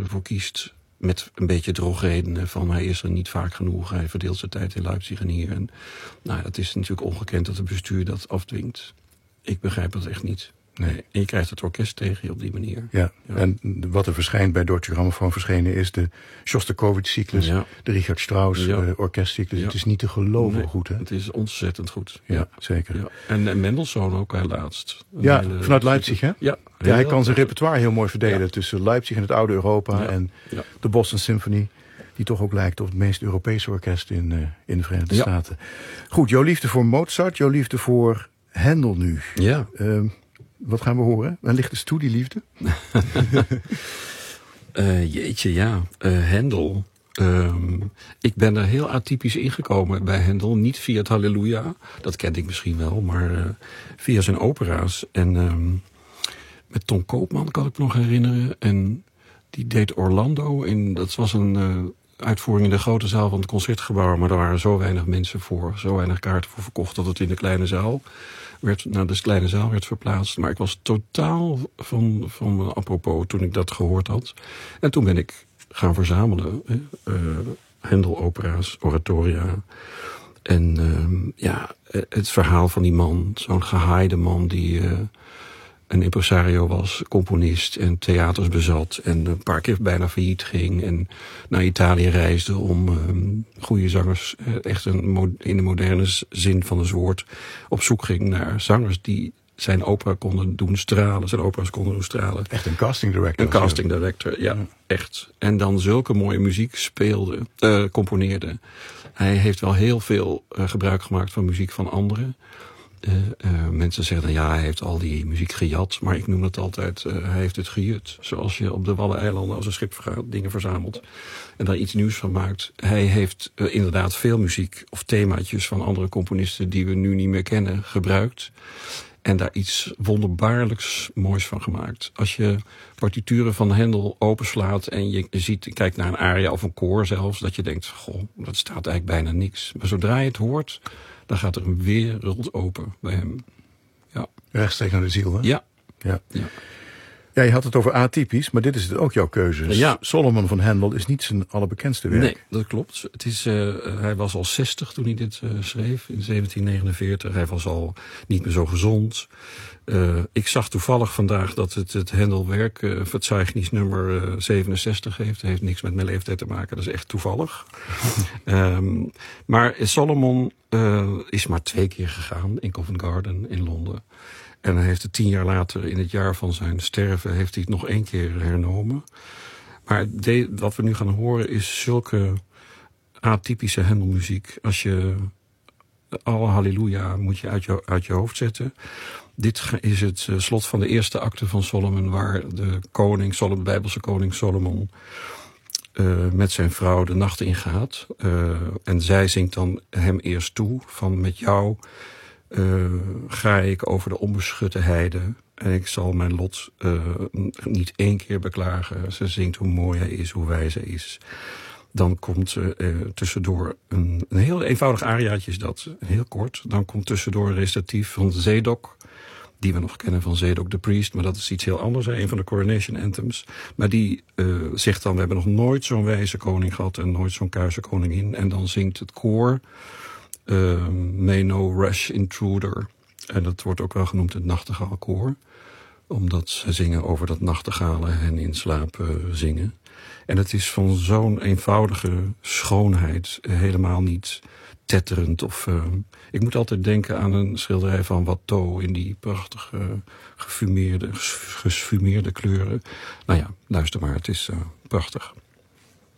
ervoor kiest, met een beetje drogredenen van hij is er niet vaak genoeg, hij verdeelt zijn tijd in Leipzig en hier. En, nou, het is natuurlijk ongekend dat het bestuur dat afdwingt. Ik begrijp dat echt niet. Nee. En je krijgt het orkest tegen je op die manier. Ja. En wat er verschijnt bij Deutsche Grammophon verschenen is de Shostakovich-cyclus, de Richard Strauss orkestcyclus. Het is niet te geloven goed, hè? Het is ontzettend goed. Ja, zeker. Ja. En Mendelssohn ook laatst. Vanuit Leipzig, hè? Ja, hij kan zijn repertoire heel mooi verdelen tussen Leipzig en het oude Europa en de Boston Symphony, die toch ook lijkt op het meest Europese orkest in de Verenigde Staten. Goed, jouw liefde voor Mozart, jouw liefde voor Händel nu. Ja. Wat gaan we horen? Waar ligt dus toe, die liefde? Händel. Ik ben er heel atypisch ingekomen bij Händel. Niet via het Halleluja, dat kende ik misschien wel, maar via zijn opera's. En met Tom Koopman kan ik me nog herinneren. En die deed Orlando. Dat was een uitvoering in de grote zaal van het Concertgebouw, maar er waren zo weinig mensen voor, zo weinig kaarten voor verkocht, dat het in de kleine zaal werd verplaatst. Maar ik was totaal van apropos toen ik dat gehoord had. En toen ben ik gaan verzamelen. Händel-opera's, oratoria. En het verhaal van die man, zo'n gehaaide man die een impresario was, componist en theaters bezat en een paar keer bijna failliet ging en naar Italië reisde om goede zangers, echt in de moderne zin van het woord, op zoek ging naar zangers die zijn opera konden doen stralen, zijn opera's konden doen stralen. Echt een casting director. Een casting director, ja, echt. En dan zulke mooie muziek componeerde. Hij heeft wel heel veel gebruik gemaakt van muziek van anderen. Mensen zeggen dan, hij heeft al die muziek gejat, maar ik noem het altijd, hij heeft het gejut. Zoals je op de Waddeneilanden als een schip dingen verzamelt en daar iets nieuws van maakt. Hij heeft inderdaad veel muziek of themaatjes van andere componisten die we nu niet meer kennen gebruikt. En daar iets wonderbaarlijks moois van gemaakt. Als je partituren van Händel openslaat en je kijkt naar een aria of een koor zelfs, dat je denkt, goh, dat staat eigenlijk bijna niks. Maar zodra je het hoort, dan gaat er een wereld open bij hem. Ja. Rechtstreeks naar de ziel, hè? Ja. Ja, je had het over atypisch, maar dit is het ook jouw keuze. Ja. Solomon van Händel is niet zijn allerbekendste werk. Nee, dat klopt. Het is, hij was al 60 toen hij dit schreef, in 1749. Hij was al niet meer zo gezond. Ik zag toevallig vandaag dat het Händel-werk Verzeichnis nummer 67 heeft. Dat heeft niks met mijn leeftijd te maken, dat is echt toevallig. Maar Solomon is maar 2 keer gegaan in Covent Garden in Londen. En hij heeft het 10 jaar later, in het jaar van zijn sterven, heeft hij het nog 1 keer hernomen. Maar wat we nu gaan horen is zulke atypische Händel-muziek. Als je alle Halleluja moet je uit je hoofd zetten. Dit is het slot van de eerste acte van Solomon, waar de Bijbelse koning Solomon met zijn vrouw de nacht ingaat. En zij zingt dan hem eerst toe van met jou ga ik over de onbeschutte heide en ik zal mijn lot niet 1 keer beklagen. Ze zingt hoe mooi hij is, hoe wijs hij is. Dan komt tussendoor een heel eenvoudig ariaatje is dat, heel kort. Dan komt tussendoor een recitatief van Zedok, die we nog kennen van Zedok the Priest, maar dat is iets heel anders, een van de Coronation Anthems. Maar die zegt dan, we hebben nog nooit zo'n wijze koning gehad en nooit zo'n kuise koningin. En dan zingt het koor May no rash intruder. En dat wordt ook wel genoemd het nachtegaalkoor, omdat ze zingen over dat nachtegalen hen in slaap zingen. En het is van zo'n eenvoudige schoonheid, helemaal niet tetterend. Ik moet altijd denken aan een schilderij van Watteau in die prachtige gesfumeerde kleuren. Nou ja, luister maar, het is prachtig.